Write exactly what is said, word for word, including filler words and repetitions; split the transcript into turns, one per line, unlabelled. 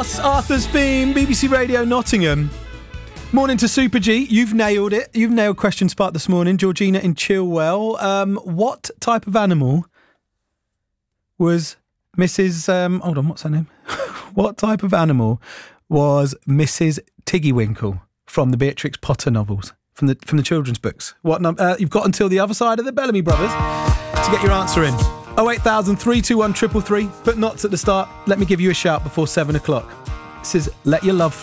Ross, Arthur's theme, B B C Radio Nottingham. Morning to Super G. You've nailed it. You've nailed Question Spark this morning. Georgina in Chilwell. Um, what type of animal was Missus Um, hold on, what's her name? What type of animal was Missus Tiggywinkle from the Beatrix Potter novels, from the from the children's books? What num- uh, You've got until the other side of the Bellamy Brothers to get your answer in. oh eight thousand, three two one, three three three. Put knots at the start. Let me give you a shout before seven o'clock. This is Let Your Love Flow.